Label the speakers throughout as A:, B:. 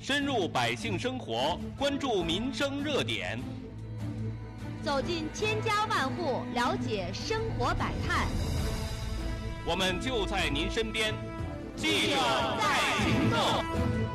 A: 深入百姓生活，关注民生热点，
B: 走进千家万户，了解生活百态。
A: 我们就在您身边，记者在行动。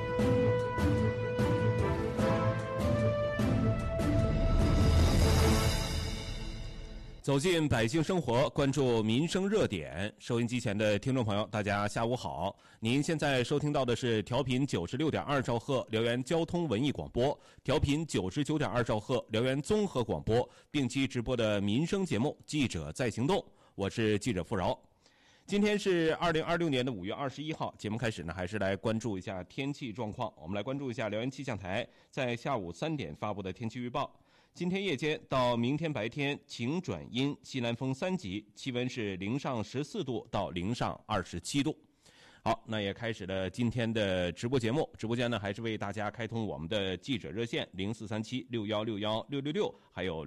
A: 走进百姓生活，关注民生热点。收音机前的听众朋友，大家下午好。您现在收听到的是调频96.2兆赫辽源交通文艺广播，调频99.2兆赫辽源综合广播，并期直播的民生节目《记者在行动》，我是记者付饶。今天是2026年的5月21号，节目开始呢，还是来关注一下天气状况。我们来关注一下辽源气象台在下午3点发布的天气预报。今天夜间到明天白天晴转阴，西南风3级，气温是零上14度到零上27度。好，那也开始了今天的直播节目。直播间呢，还是为大家开通我们的记者热线043761616666，还有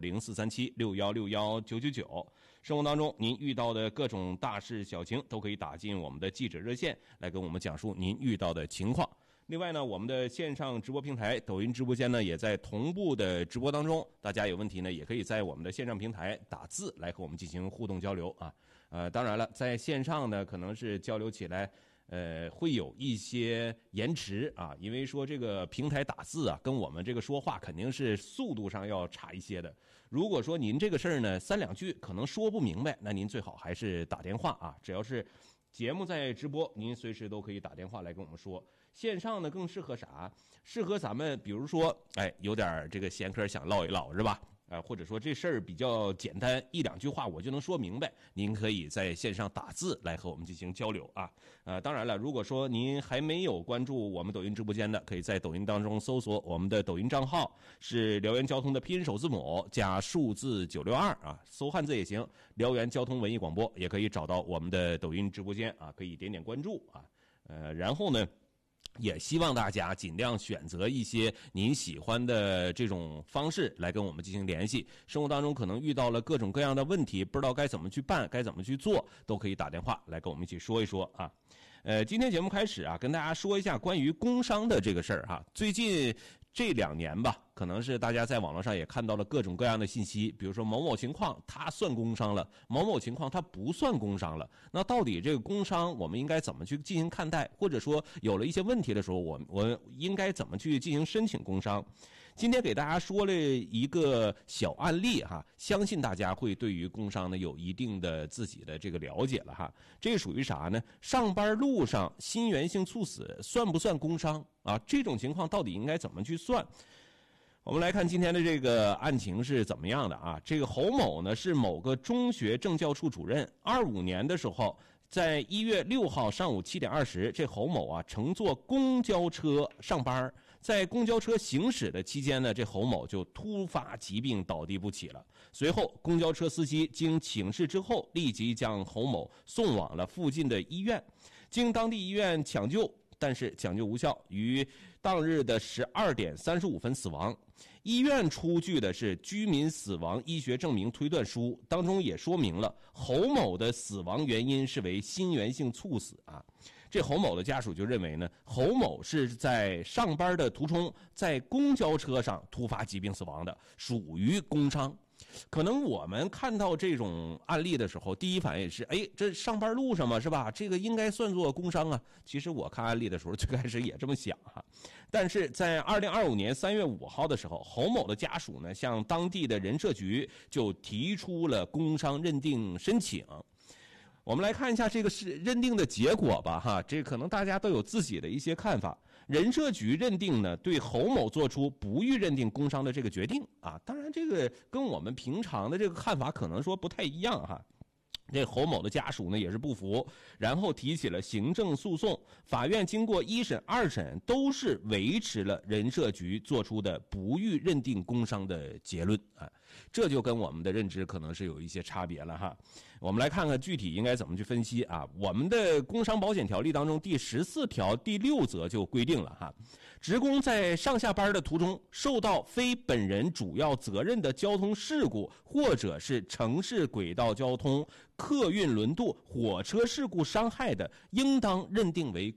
A: 043761619999。生活当中您遇到的各种大事小情，都可以打进我们的记者热线，来跟我们讲述您遇到的情况。另外呢，我们的线上直播平台抖音直播间呢，也在同步的直播当中。大家有问题呢，也可以在我们的线上平台打字来和我们进行互动交流啊。当然了，在线上呢，可能是交流起来会有一些延迟啊，因为说这个平台打字啊，跟我们这个说话肯定是速度上要差一些的。如果说您这个事儿呢3-2句可能说不明白，那您最好还是打电话啊。只要是节目在直播，您随时都可以打电话来跟我们说。线上呢更适合啥？适合咱们比如说有点这个闲嗑想唠一唠是吧？或者说这事儿比较简单，1-2句话我就能说明白，您可以在线上打字来和我们进行交流啊。当然了，如果说您还没有关注我们抖音直播间的，可以在抖音当中搜索我们的抖音账号是辽源交通的拼音首字母加数字962啊，搜汉字也行，辽源交通文艺广播也可以找到我们的抖音直播间啊，可以点点关注啊。然后呢，也希望大家尽量选择一些您喜欢的这种方式来跟我们进行联系。生活当中可能遇到了各种各样的问题，不知道该怎么去办，该怎么去做，都可以打电话来跟我们一起说一说啊。今天节目开始啊，跟大家说一下关于工伤的这个事儿哈。最近这2年吧，可能是大家在网络上也看到了各种各样的信息，比如说某某情况它算工伤了，某某情况它不算工伤了。那到底这个工伤我们应该怎么去进行看待，或者说有了一些问题的时候，我应该怎么去进行申请工伤？今天给大家说了一个小案例哈，相信大家会对于工伤呢有一定的自己的这个了解了哈。这属于啥呢？上班路上心源性猝死算不算工伤啊？这种情况到底应该怎么去算？我们来看今天的这个案情是怎么样的啊？这个侯某呢是某个中学政教处主任，25年的时候，在1月6号上午7点20，这侯某啊乘坐公交车上班，在公交车行驶的期间呢，这侯某就突发疾病倒地不起了。随后，公交车司机经请示之后，立即将侯某送往了附近的医院，经当地医院抢救，但是抢救无效，于当日的12点35分死亡。医院出具的是居民死亡医学证明推断书，当中也说明了侯某的死亡原因是为心源性猝死啊。这侯某的家属就认为呢，侯某是在上班的途中，在公交车上突发疾病死亡的，属于工伤。可能我们看到这种案例的时候，第一反应是这上班路上嘛，是吧？这个应该算作工伤啊。其实我看案例的时候最开始也这么想哈。但是在2025年3月5号的时候，侯某的家属呢向当地的人社局就提出了工伤认定申请。我们来看一下这个是认定的结果吧哈，这可能大家都有自己的一些看法。人社局认定呢，对侯某做出不予认定工伤的这个决定啊，当然这个跟我们平常的这个看法可能说不太一样哈。这侯某的家属呢也是不服，然后提起了行政诉讼。法院经过1审、2审都是维持了人社局做出的不予认定工伤的结论啊，这就跟我们的认知可能是有一些差别了哈。我们来看看具体应该怎么去分析啊。我们的工伤保险条例当中第14条第6则就规定了哈，职工在上下班的途中受到非本人主要责任的交通事故，或者是城市轨道交通、客运轮渡、火车事故伤害的，应当认定为